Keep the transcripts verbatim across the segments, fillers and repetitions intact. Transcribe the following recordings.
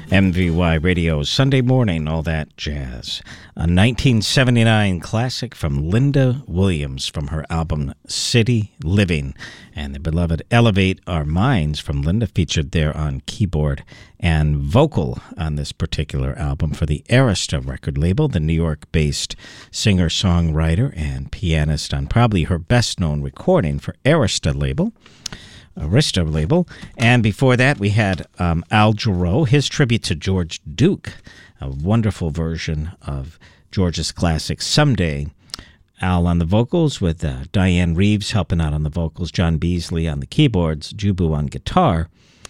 M V Y Radio, Sunday morning, all that jazz. A nineteen seventy-nine classic from Linda Williams from her album City Living. And the beloved Elevate Our Minds from Linda featured there on keyboard and vocal on this particular album for the Arista record label, the New York-based singer-songwriter and pianist on probably her best-known recording for Arista label. Arista label. And before that, we had um, Al Jarreau, his tribute to George Duke, a wonderful version of George's classic Someday. Al on the vocals with uh, Diane Reeves helping out on the vocals, John Beasley on the keyboards, Jubu on guitar,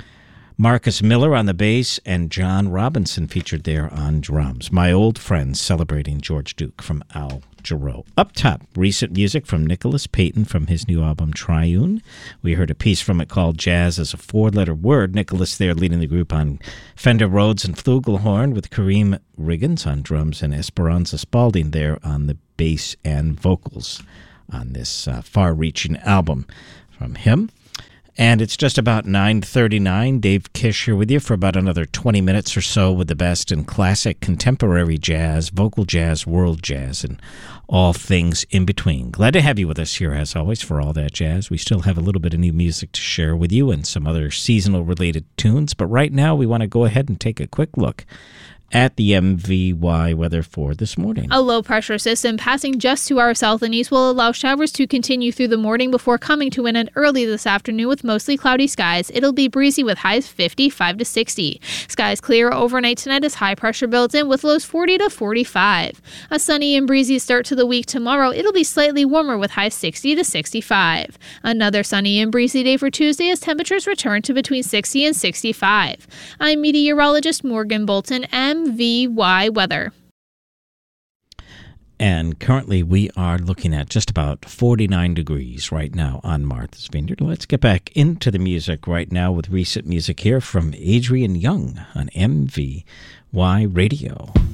Marcus Miller on the bass, and John Robinson featured there on drums. My Old Friends celebrating George Duke from Al Jarreau. Up top, recent music from Nicholas Payton from his new album Triune. We heard a piece from it called Jazz as a Four-Letter Word. Nicholas there leading the group on Fender Rhodes and flugelhorn with Kareem Riggins on drums and Esperanza Spalding there on the bass and vocals on this uh, far-reaching album from him. And it's just about nine thirty-nine. Dave Kish here with you for about another twenty minutes or so with the best in classic, contemporary jazz, vocal jazz, world jazz, and all things in between. Glad to have you with us here, as always, for All That Jazz. We still have a little bit of new music to share with you and some other seasonal-related tunes. But right now, we want to go ahead and take a quick look at the M V Y weather for this morning. A low-pressure system passing just to our south and east will allow showers to continue through the morning before coming to an end early this afternoon with mostly cloudy skies. It'll be breezy with highs fifty-five to sixty. Skies clear overnight tonight as high pressure builds in with lows forty to forty-five. A sunny and breezy start to the week tomorrow. It'll be slightly warmer with highs sixty to sixty-five. Another sunny and breezy day for Tuesday as temperatures return to between sixty and sixty-five. I'm meteorologist Morgan Bolton, M V Y Weather. And currently we are looking at just about forty-nine degrees right now on Martha's Vineyard. Let's get back into the music right now with recent music here from Adrian Young on M V Y Radio.